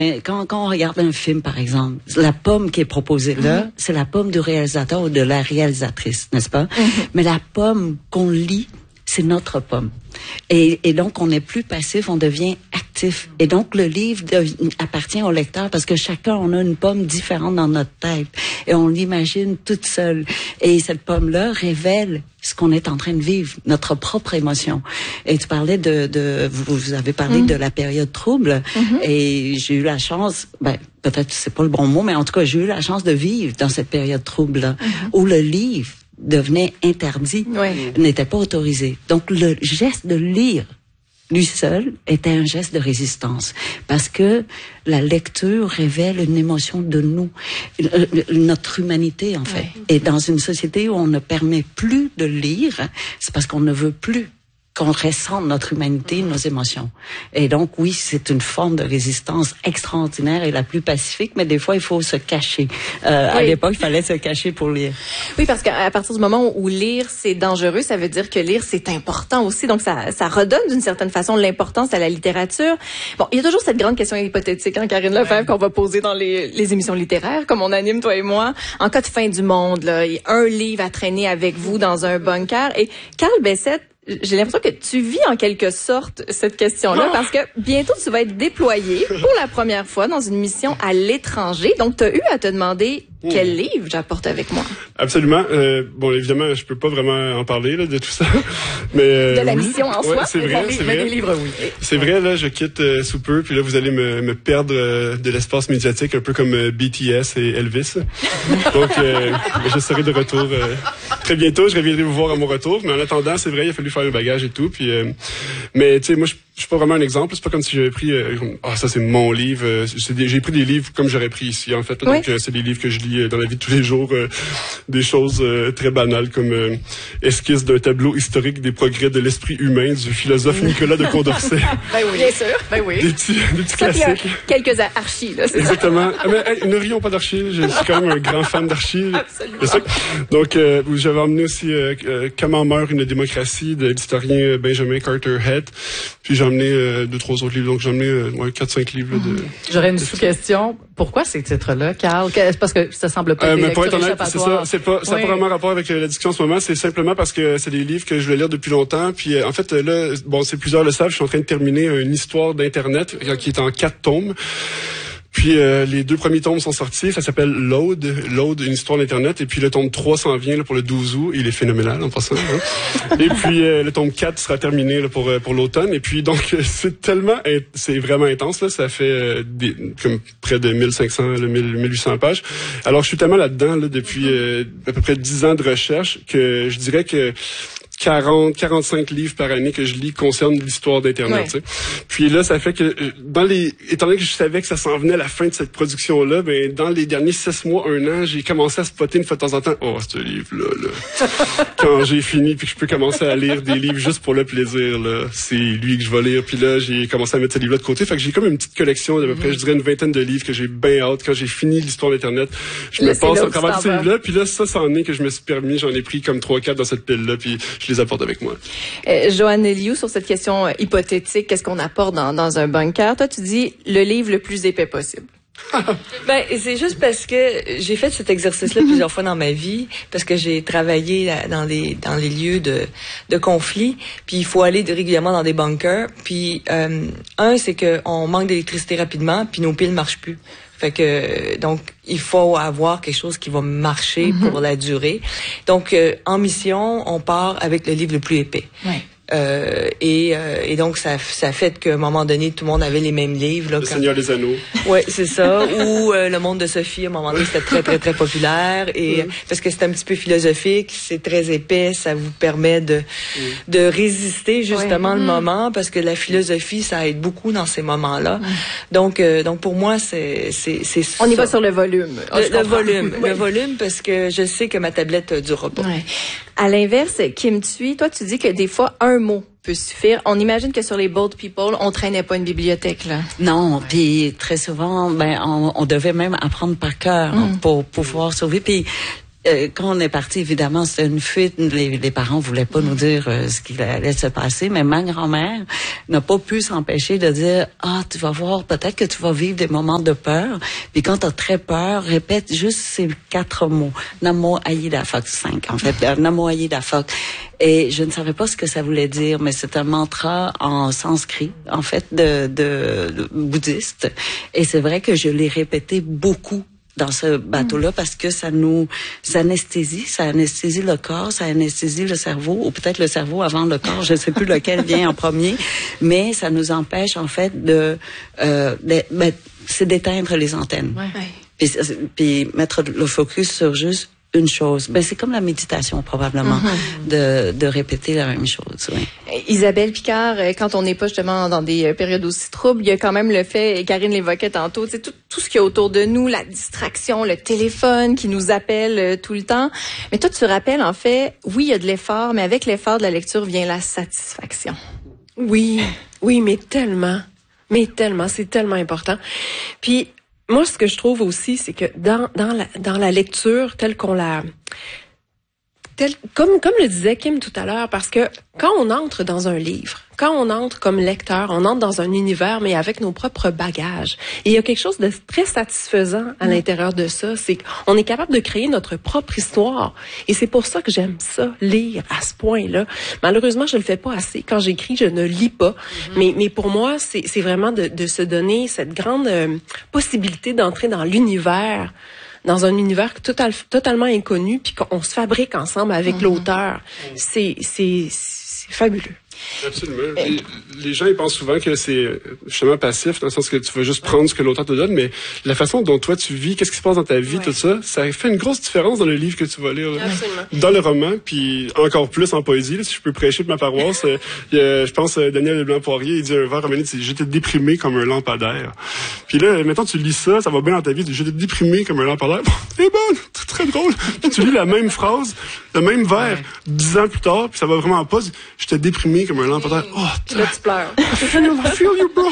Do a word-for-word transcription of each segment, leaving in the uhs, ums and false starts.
Quand, quand on regarde un film, par exemple, la pomme qui est proposée là, mm-hmm. c'est la pomme du réalisateur ou de la réalisatrice, n'est-ce pas? Mm-hmm. Mais la pomme qu'on lit, c'est notre pomme. Et, et donc, on n'est plus passif, on devient actif. Et donc, le livre dev- appartient au lecteur parce que chacun, on a une pomme différente dans notre tête. Et on l'imagine toute seule. Et cette pomme-là révèle ce qu'on est en train de vivre, notre propre émotion. Et tu parlais de... de vous, vous avez parlé mmh. de la période trouble. Mmh. Et j'ai eu la chance... ben peut-être c'est pas le bon mot, mais en tout cas, j'ai eu la chance de vivre dans cette période trouble-là, mmh. où le livre devenait interdit, oui. n'était pas autorisé. Donc, le geste de lire, lui seul, était un geste de résistance. Parce que la lecture révèle une émotion de nous, notre humanité, en fait. Oui. Et dans une société où on ne permet plus de lire, c'est parce qu'on ne veut plus qu'on ressente notre humanité, nos émotions. Et donc, oui, c'est une forme de résistance extraordinaire et la plus pacifique, mais des fois, il faut se cacher. Euh, oui. À l'époque, il fallait se cacher pour lire. Oui, parce qu'à partir du moment où lire, c'est dangereux, ça veut dire que lire, c'est important aussi. Donc, ça, ça redonne d'une certaine façon l'importance à la littérature. Bon, il y a toujours cette grande question hypothétique, hein, Karine Lefebvre, ouais. qu'on va poser dans les, les émissions littéraires, comme on anime, toi et moi. En cas de fin du monde, là, il y a un livre à traîner avec vous dans un bunker. Et Carl Bessette, j'ai l'impression que tu vis en quelque sorte cette question-là oh. parce que bientôt tu vas être déployé pour la première fois dans une mission à l'étranger. Donc, tu as eu à te demander quel mmh. livre j'apporte avec moi. Absolument. Euh, bon, évidemment, je peux pas vraiment en parler là, de tout ça. Mais euh, de la mission en ouais, soi. C'est vrai, c'est vrai. Des livres, oui. C'est vrai. Là, je quitte euh, sous peu, puis là, vous allez me, me perdre euh, de l'espace médiatique, un peu comme euh, B T S et Elvis. Donc, euh, je serai de retour euh, très bientôt. Je reviendrai vous voir à mon retour. Mais en attendant, c'est vrai, il a fallu faire un bagage et tout. Puis, euh, mais tu sais, moi, je je suis pas vraiment un exemple. C'est pas comme si j'avais pris euh, ah ça c'est mon livre. Euh, c'est des, j'ai pris des livres comme j'aurais pris ici en fait. Là, oui. Donc euh, c'est des livres que je lis euh, dans la vie de tous les jours. Euh, des choses euh, très banales comme euh, esquisse d'un tableau historique des progrès de l'esprit humain du philosophe Nicolas de Condorcet. Ben oui, bien sûr. Ben oui. Des petits, des petits classiques. Quelques archis là. C'est exactement. Ah, mais hey, ne rions pas d'archis. Je suis quand même un grand fan d'archis. Absolument. Donc euh, j'avais emmené aussi euh, euh, Comment meurt une démocratie de l'historien Benjamin Carter Head. Puis j'ai emmené euh, deux, trois autres livres. Donc j'ai emmené euh, ouais, quatre, cinq livres. Là, de, J'aurais une sous-question. Pourquoi ces titres-là, Carl? Parce que ça semble pas euh, des mais pour lectures être honnête, c'est ça. C'est pas, ça n'a oui. pas vraiment rapport avec euh, la discussion en ce moment. C'est simplement parce que c'est des livres que je voulais lire depuis longtemps. Puis euh, en fait, là, bon, c'est plusieurs le savent, je suis en train de terminer une histoire d'Internet qui est en quatre tomes. Puis euh, les deux premiers tomes sont sortis, ça s'appelle Load, Load, une histoire d'Internet, et puis le tome trois s'en vient là, pour le douze août, il est phénoménal en passant. Hein. Et puis euh, le tome quatre sera terminé là, pour pour l'automne, et puis donc c'est tellement, c'est vraiment intense là, ça fait euh, des, comme près de mille cinq cents, là, mille huit cents pages. Alors je suis tellement là-dedans là, depuis euh, à peu près dix ans de recherche que je dirais que quarante, quarante-cinq livres par année que je lis concernent l'histoire d'Internet. Ouais. Tu sais. Puis là, ça fait que dans les, étant donné que je savais que ça s'en venait à la fin de cette production-là, ben dans les derniers six mois, un an, j'ai commencé à spotter une fois de temps en temps. Oh, ce livre-là, là. Quand j'ai fini, puis que je peux commencer à lire des livres juste pour le plaisir, là, c'est lui que je vais lire. Puis là, j'ai commencé à mettre ce livre-là de côté. Fait que j'ai comme une petite collection d'à peu près, mm-hmm. je dirais une vingtaine de livres que j'ai bien hâte. Quand j'ai fini l'histoire d'Internet, je là, me passe à travers ces livres-là. Puis là, ça, ça en est que je me suis permis. J'en ai pris comme trois, quatre dans cette pile-là. Puis je les apporte avec moi. Euh, Joanne Liu, sur cette question euh, hypothétique, qu'est-ce qu'on apporte dans, dans un bunker? Toi, tu dis le livre le plus épais possible. Ben, c'est juste parce que j'ai fait cet exercice-là plusieurs fois dans ma vie, parce que j'ai travaillé dans les dans les lieux de de conflit, puis il faut aller de, régulièrement dans des bunkers. Puis euh, un, c'est que on manque d'électricité rapidement, puis nos piles marchent plus. Fait que donc il faut avoir quelque chose qui va marcher mm-hmm. pour la durée. Donc euh, en mission, on part avec le livre le plus épais. Ouais. Euh, et, euh, et donc ça ça fait qu'à un moment donné tout le monde avait les mêmes livres là, le quand... Seigneur des Anneaux. Ouais, c'est ça. Ou euh, le Monde de Sophie, à un moment donné c'était très très très populaire et mm. parce que c'est un petit peu philosophique, c'est très épais, ça vous permet de mm. de résister justement ouais. le mm. moment, parce que la philosophie ça aide beaucoup dans ces moments-là. Mm. Donc euh, donc pour moi c'est c'est c'est on ça. y va sur le volume. Le, oh, le volume, oui. le volume parce que je sais que ma tablette durera pas. Ouais. À l'inverse, Kim Thuy, toi tu dis que des fois un mot peut suffire. On imagine que sur les Bold People, on traînait pas une bibliothèque, là. Non, puis très souvent, ben, on, on devait même apprendre par cœur mm. pour, pour pouvoir sauver. Puis euh, quand on est parti, évidemment, c'était une fuite. Les, les parents voulaient pas nous dire euh, ce qui allait se passer, mais ma grand-mère n'a pas pu s'empêcher de dire « Ah, tu vas voir, peut-être que tu vas vivre des moments de peur. Puis quand tu as très peur, répète juste ces quatre mots. Namo Aïda Fok cinq, en fait. Namo Aïda Fok. » Et je ne savais pas ce que ça voulait dire, mais c'est un mantra en sanskrit, en fait, de, de, de bouddhiste. Et c'est vrai que je l'ai répété beaucoup dans ce bateau-là parce que ça nous anesthésie, ça anesthésie le corps, ça anesthésie le cerveau, ou peut-être le cerveau avant le corps, je ne sais plus lequel vient en premier, mais ça nous empêche en fait de, euh, de ben, c'est d'éteindre les antennes, Ouais. puis, puis mettre le focus sur juste une chose. Ben c'est comme la méditation probablement, mm-hmm. de de répéter la même chose. Oui. Isabelle Picard, quand on n'est pas justement dans des périodes aussi troubles, il y a quand même le fait, et Karine l'évoquait tantôt, c'est tout tout ce qu'il y a autour de nous, la distraction, le téléphone qui nous appelle euh, tout le temps. Mais toi, tu rappelles en fait, oui, il y a de l'effort, mais avec l'effort de la lecture vient la satisfaction. Oui, oui, mais tellement, mais tellement, c'est tellement important. Puis moi, ce que je trouve aussi, c'est que dans dans la dans la lecture telle qu'on la telle comme comme le disait Kim tout à l'heure, parce que quand on entre dans un livre, quand on entre comme lecteur, on entre dans un univers, mais avec nos propres bagages. Et il y a quelque chose de très satisfaisant à l'intérieur de ça, c'est qu'on est capable de créer notre propre histoire. Et c'est pour ça que j'aime ça, lire à ce point-là. Malheureusement, je le fais pas assez. Quand j'écris, je ne lis pas. Mm-hmm. Mais mais pour moi, c'est c'est vraiment de, de se donner cette grande euh, possibilité d'entrer dans l'univers, dans un univers total, totalement inconnu, puis qu'on se fabrique ensemble avec mm-hmm. l'auteur. Mm-hmm. C'est c'est c'est fabuleux. Absolument. Les, les gens ils pensent souvent que c'est justement passif, dans le sens que tu vas juste prendre ce que l'auteur te donne, mais la façon dont toi tu vis, qu'est-ce qui se passe dans ta vie, ouais. tout ça, ça fait une grosse différence dans le livre que tu vas lire. Là. Absolument. Dans le roman, puis encore plus en poésie, là, si je peux prêcher de ma paroisse, euh, il y a, je pense Daniel Leblanc-Poirier, il dit un vers romané, c'est « J'étais déprimé comme un lampadaire ». Puis là, maintenant tu lis ça, ça va bien dans ta vie, tu dis « J'étais déprimé comme un lampadaire ». Eh ben, c'est très drôle. Puis tu lis la même phrase, le même vers, dix ans plus tard, puis ça va vraiment pas. « J'étais déprimé comme un lampadaire ». Oh, là, tu pleures. I feel you, bro.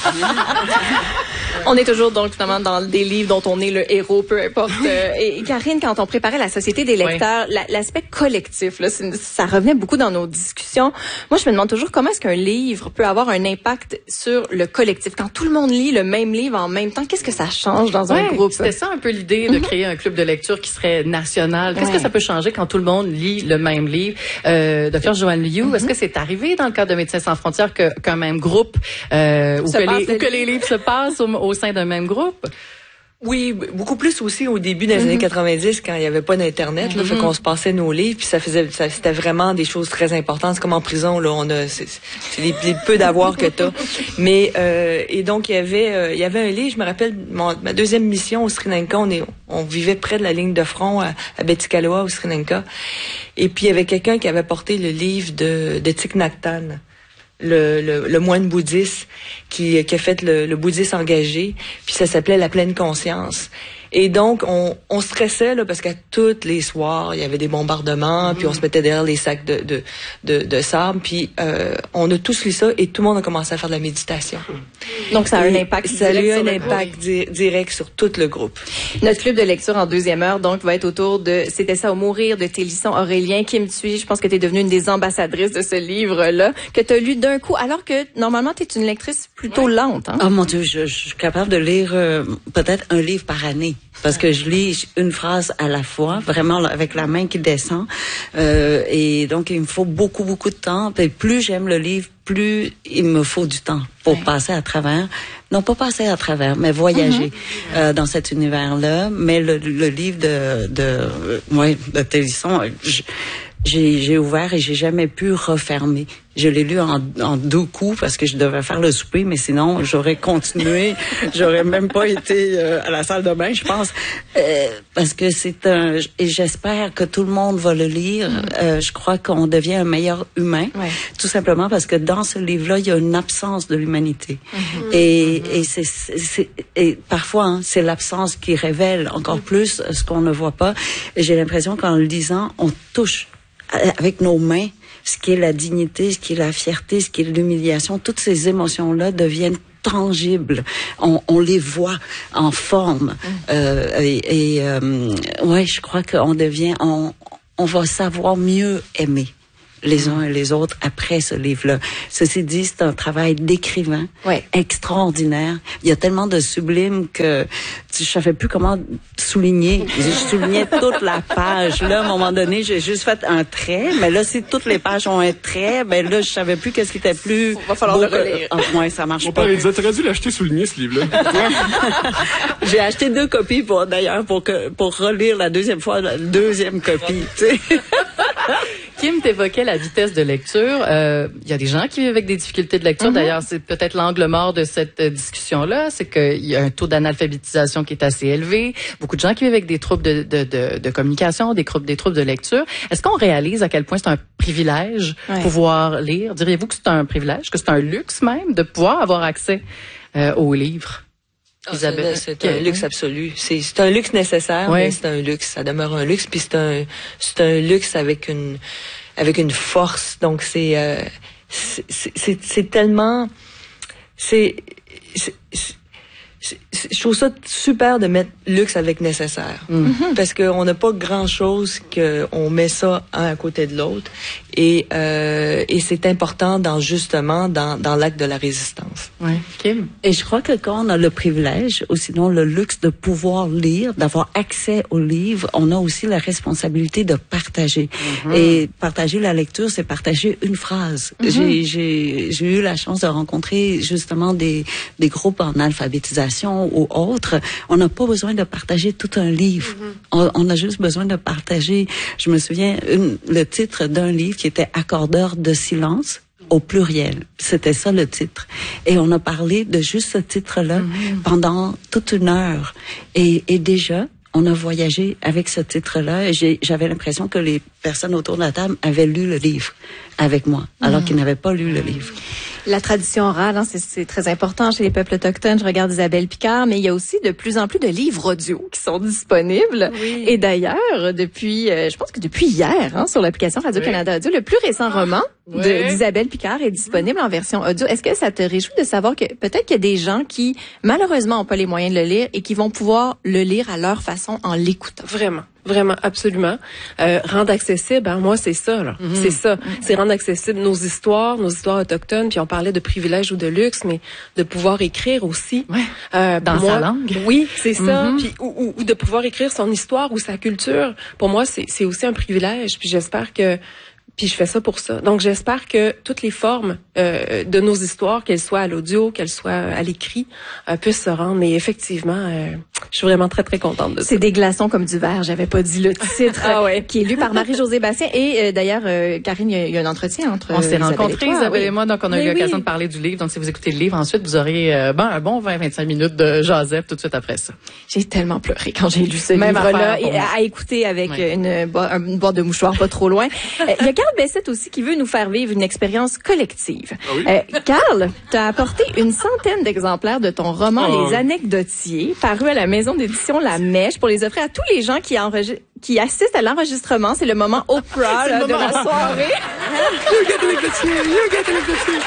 On est toujours donc finalement dans des livres dont on est le héros, peu importe. Euh, et, et Karine, quand on préparait la Société des lecteurs, oui. la, l'aspect collectif, là, ça revenait beaucoup dans nos discussions. Moi, je me demande toujours comment est-ce qu'un livre peut avoir un impact sur le collectif. Quand tout le monde lit le même livre en même temps, qu'est-ce que ça change dans ouais, un groupe? C'était ça un peu l'idée de créer un club de lecture qui serait national. Qu'est-ce ouais. que ça peut changer quand tout le monde lit le même livre? Euh, Docteur Joanne Liu, mm-hmm. est-ce que c'est arrivé dans le cadre de Médecins sans frontières que, qu'un même groupe, euh, ou, que les, ou que les livres se passent au, au sein d'un même groupe? Oui, beaucoup plus aussi au début des mm-hmm. années quatre-vingt-dix, quand il n'y avait pas d'internet, là, mm-hmm. fait qu'on se passait nos livres, puis ça faisait, ça, c'était vraiment des choses très importantes. C'est comme en prison, là, on a, c'est, c'est les, les peu d'avoirs que t'as. Mais euh, et donc il y avait, euh, il y avait un livre. Je me rappelle mon, ma deuxième mission au Sri Lanka. On est, on vivait près de la ligne de front à, à Betikaloa au Sri Lanka. Et puis il y avait quelqu'un qui avait porté le livre de, de Thich Nhat Hanh. Le, le, le moine bouddhiste qui, qui a fait le, le bouddhisme engagé, puis ça s'appelait La pleine conscience. Et donc, on, on stressait, là, parce qu'à tous les soirs, il y avait des bombardements, mmh. puis on se mettait derrière les sacs de, de, de, de sable, puis euh, on a tous lu ça, et tout le monde a commencé à faire de la méditation. Donc, ça a et un impact ça direct a eu sur un le impact groupe. di- direct sur tout le groupe. Notre club de lecture en deuxième heure, donc, va être autour de « C'était ça au mourir » de Télisson Aurélien. Kim Thuy, je pense que tu es devenue une des ambassadrices de ce livre-là, que tu as lu d'un coup, alors que, normalement, tu es une lectrice plutôt ouais. lente. Hein? Oh mon Dieu, je, je suis capable de lire euh, peut-être un livre par année. Parce que je lis une phrase à la fois, vraiment avec la main qui descend. Euh, et donc, il me faut beaucoup, beaucoup de temps. Et plus j'aime le livre, plus il me faut du temps pour ouais. passer à travers. Non, pas passer à travers, mais voyager mm-hmm. euh, dans cet univers-là. Mais le, le livre de, de, euh, ouais, de Télisson, je, j'ai, j'ai ouvert et j'ai jamais pu refermer. Je l'ai lu en, en deux coups parce que je devais faire le souper, mais sinon, j'aurais continué. J'aurais même pas été euh, à la salle de bain, je pense. Euh, parce que c'est un... Et j'espère que tout le monde va le lire. Mm. Euh, je crois qu'on devient un meilleur humain. Ouais. Tout simplement parce que dans ce livre-là, il y a une absence de l'humanité. Mm-hmm. Et, mm-hmm. et, c'est, c'est, et parfois, hein, c'est l'absence qui révèle encore mm. plus ce qu'on ne voit pas. Et j'ai l'impression qu'en le lisant, on touche avec nos mains ce qui est la dignité, ce qui est la fierté, ce qui est l'humiliation. Toutes ces émotions-là deviennent tangibles. On, on les voit en forme. Mmh. Euh, et et euh, ouais, je crois qu'on devient, on, on va savoir mieux aimer les uns et les autres après ce livre-là. Ceci dit, c'est un travail d'écrivain ouais. extraordinaire. Il y a tellement de sublime que je savais plus comment souligner. Je soulignais toute la page. Là, à un moment donné, j'ai juste fait un trait, mais là, si toutes les pages ont un trait, ben là, je savais plus qu'est-ce qui était plus Il va falloir le relire. Que... Oh, ouais, ça marche Mon pas. père, il disait, t'aurais dû l'acheter souligné, ce livre-là. J'ai acheté deux copies pour, d'ailleurs, pour que, pour relire la deuxième fois, la deuxième copie, tu sais. Kim, t'évoquais la vitesse de lecture. Il euh, y a des gens qui vivent avec des difficultés de lecture. Mm-hmm. D'ailleurs, c'est peut-être l'angle mort de cette euh, discussion-là, c'est qu'il y a un taux d'analphabétisation qui est assez élevé. Beaucoup de gens qui vivent avec des troubles de, de, de, de communication, des troubles, des troubles de lecture. Est-ce qu'on réalise à quel point c'est un privilège ouais. pouvoir lire? Diriez-vous que c'est un privilège, que c'est un luxe même de pouvoir avoir accès euh, aux livres? Oh, Isabelle, c'est un luxe absolu. C'est, c'est un luxe nécessaire, ouais. mais c'est un luxe. Ça demeure un luxe, puis c'est un, c'est un luxe avec une, avec une force. Donc c'est, euh, c'est, c'est, c'est tellement, c'est, c'est, c'est, c'est, je trouve ça super de mettre luxe avec nécessaire, mm-hmm. parce qu'on n'a pas grand chose qu'on met ça un à côté de l'autre, et euh, et c'est important dans justement dans dans l'acte de la résistance. Oui, Kim. Et je crois que quand on a le privilège, ou sinon le luxe de pouvoir lire, d'avoir accès aux livres, on a aussi la responsabilité de partager. Mm-hmm. Et partager la lecture, c'est partager une phrase. Mm-hmm. J'ai j'ai j'ai eu la chance de rencontrer justement des des groupes en alphabétisation ou autres. On n'a pas besoin de partager tout un livre. Mm-hmm. On, on a juste besoin de partager. Je me souviens une, le titre d'un livre qui était Accordeur de silence au pluriel. C'était ça le titre. Et on a parlé de juste ce titre-là mm-hmm. pendant toute une heure. Et, et déjà, on a voyagé avec ce titre-là et j'ai, j'avais l'impression que les personnes autour de la table avaient lu le livre avec moi, alors mmh. qu'ils n'avaient pas lu le livre. La tradition orale, hein, c'est, c'est très important chez les peuples autochtones. Je regarde Isabelle Picard, mais il y a aussi de plus en plus de livres audio qui sont disponibles. Oui. Et d'ailleurs, depuis, euh, je pense que depuis hier, hein, sur l'application Radio-Canada oui. Audio, le plus récent roman oui. de, d'Isabelle Picard est disponible en version audio. Est-ce que ça te réjouit de savoir que peut-être qu'il y a des gens qui, malheureusement, n'ont pas les moyens de le lire et qui vont pouvoir le lire à leur façon en l'écoutant? Vraiment. Vraiment, absolument. Euh, rendre accessible, hein, moi, c'est ça, là. Mm-hmm. C'est ça. Mm-hmm. C'est rendre accessible nos histoires, nos histoires autochtones. Puis on parlait de privilèges ou de luxe, mais de pouvoir écrire aussi. Ouais. Euh, Dans moi, sa langue. Oui, c'est ça. Mm-hmm. Puis, ou, ou, ou de pouvoir écrire son histoire ou sa culture. Pour moi, c'est, c'est aussi un privilège. Puis j'espère que... Puis je fais ça pour ça. Donc j'espère que toutes les formes euh, de nos histoires, qu'elles soient à l'audio, qu'elles soient à l'écrit, euh, puissent se rendre. Mais effectivement, euh, je suis vraiment très très contente de ça. C'est des glaçons comme du verre. J'avais pas dit le titre. Ah ouais. Qui est lu par Marie-Josée Bastien. Et euh, d'ailleurs, euh, Karine, il y, y a un entretien entre. On s'est rencontrés, Isabelle oui. et moi, donc on a Mais eu l'occasion oui. de parler du livre. Donc si vous écoutez le livre, ensuite vous aurez euh, ben un bon vingt à vingt-cinq minutes de jasette tout de suite après ça. J'ai tellement pleuré quand j'ai lu ce livre-là et à, à écouter avec ouais. une, une boîte de mouchoirs pas trop loin. Il y a Carl Bessette aussi qui veut nous faire vivre une expérience collective. Ah oui? euh, Carl, tu as apporté une centaine d'exemplaires de ton roman oh. Les Anecdotiers, paru à la maison d'édition La Mèche, pour les offrir à tous les gens qui, enregis- qui assistent à l'enregistrement. C'est le moment Oprah là, de la soirée. You get Anecdotiers, you get Anecdotiers.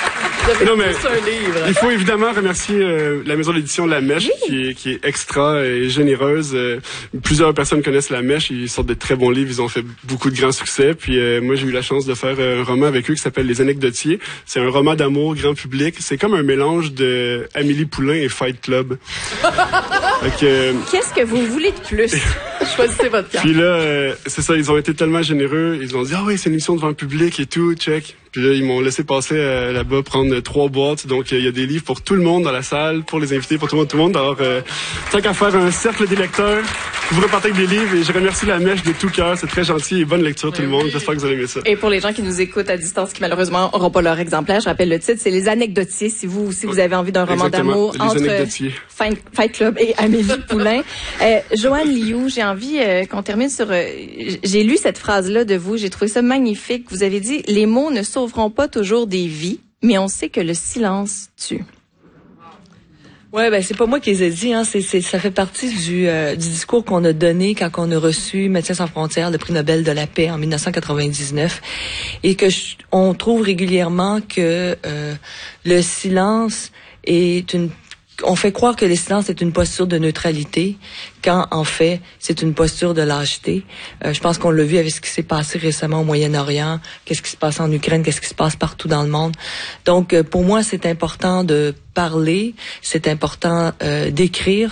Non, mais il faut évidemment remercier euh, la maison d'édition La Mèche, oui. qui, est, qui est extra et généreuse. Euh, plusieurs personnes connaissent La Mèche, ils sortent de très bons livres, ils ont fait beaucoup de grands succès. Puis euh, moi, j'ai eu la chance de faire un roman avec eux qui s'appelle Les Anecdotiers. C'est un roman d'amour grand public. C'est comme un mélange de Amélie Poulain et Fight Club. Donc, euh, qu'est-ce que vous voulez de plus? Choisissez votre carte. Puis là, euh, c'est ça, ils ont été tellement généreux. Ils ont dit, ah oui, c'est une émission devant le public et tout, check. Puis là, ils m'ont laissé passer euh, là-bas, prendre trois boîtes. Donc, il euh, y a des livres pour tout le monde dans la salle, pour les invités, pour tout le monde, tout le monde. Alors, euh, tant qu'à faire un cercle des lecteurs, vous repartez avec des livres et je remercie La Mèche de tout cœur. C'est très gentil et bonne lecture tout oui, le monde. Oui. J'espère que vous allez aimer ça. Et pour les gens qui nous écoutent à distance, qui malheureusement n'auront pas leur exemplaire, je rappelle le titre, c'est Les Anecdotiers. Si vous si vous avez envie d'un roman Exactement. d'amour les entre Fight, Fight Club et Amélie Poulain. Euh, Joanne Liu, j'ai envie euh, qu'on termine sur... Euh, j'ai lu cette phrase-là de vous, j'ai trouvé ça magnifique. Vous avez dit, les mots ne sauveront pas toujours des vies, mais on sait que le silence tue. Ouais, ben c'est pas moi qui les ai dit, hein. C'est, c'est ça fait partie du euh, du discours qu'on a donné quand on a reçu Médecins sans frontières, le prix Nobel de la paix en dix-neuf cent quatre-vingt-dix-neuf, et que je, on trouve régulièrement que euh, le silence est une on fait croire que le silence est une posture de neutralité, quand en fait c'est une posture de lâcheté. Euh, je pense qu'on l'a vu avec ce qui s'est passé récemment au Moyen-Orient, qu'est-ce qui se passe en Ukraine, qu'est-ce qui se passe partout dans le monde. Donc euh, pour moi c'est important de parler, c'est important euh, d'écrire.